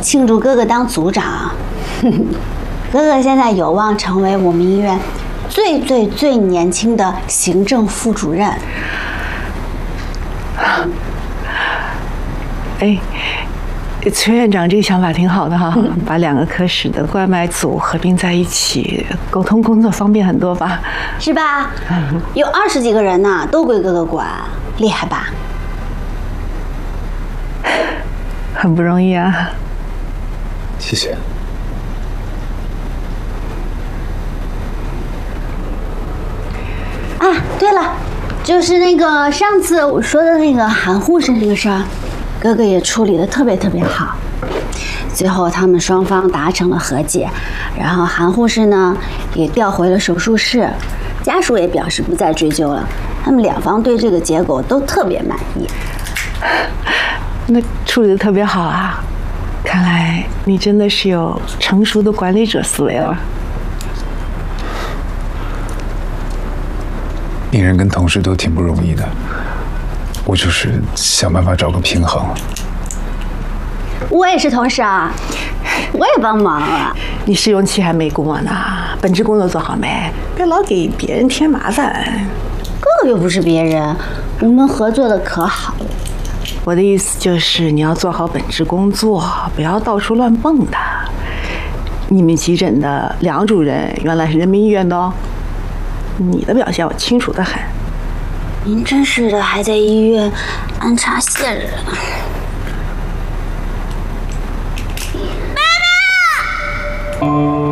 庆祝哥哥当组长。哥哥现在有望成为我们医院最年轻的行政副主任。 哎，崔院长这个想法挺好的哈，把2个科室的冠脉组合并在一起，沟通工作方便很多吧？ 是吧？有20几个人呢，都归哥哥管，厉害吧？ 很不容易啊。 谢谢。 啊，对了，就是那个上次我说的那个韩护士这个事儿，哥哥也处理得特别好。最后他们双方达成了和解，然后韩护士呢也调回了手术室，家属也表示不再追究了。他们2方对这个结果都特别满意。 那处理得特别好啊！看来你真的是有成熟的管理者思维了。 病人跟同事都挺不容易的，我就是想办法找个平衡。 我也是同事啊，我也帮忙了。 你试用期还没过呢，本职工作做好没？别老给别人添麻烦。 哥哥又不是别人，我们合作的可好了。 我的意思就是你要做好本职工作，不要到处乱蹦的。你们急诊的梁主任原来是人民医院的哦。你的表现我清楚得很。 您真是的，还在医院安插线人。 妈妈。